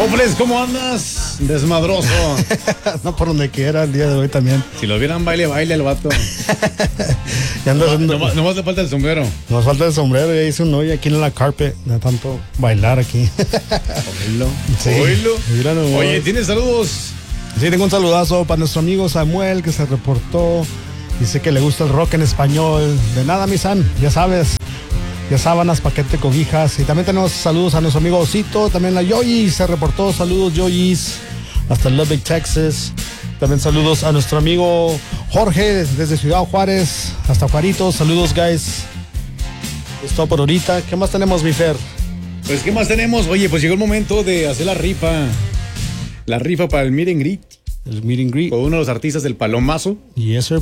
Mofles, ¿cómo andas? Desmadroso. No, por donde quiera el día de hoy también. Si lo vieran baile el vato. Ya ando haciendo- Nomás le falta el sombrero. Nos falta el sombrero, ya hice un hoyo aquí en la carpet de tanto bailar aquí. Oílo. Sí. Oílo. Mira nomás. Oye, ¿tienes saludos? Sí, tengo un saludazo para nuestro amigo Samuel que se reportó. Dice que le gusta el rock en español. De nada, mi San, ya sabes. Ya sábanas, paquete, cobijas. Y también tenemos saludos a nuestro amigo Osito. También la Yoyis se reportó. Saludos, Yoyis. Hasta Lubbock, Texas. También saludos a nuestro amigo Jorge desde Ciudad Juárez hasta Juaritos. Saludos, guys. Es todo por ahorita. ¿Qué más tenemos, mi Fer? Pues, ¿qué más tenemos? Oye, pues llegó el momento de hacer la rifa. La rifa para el meet and greet El meet and greet. con uno de los artistas del Palomazo. Yes, sir.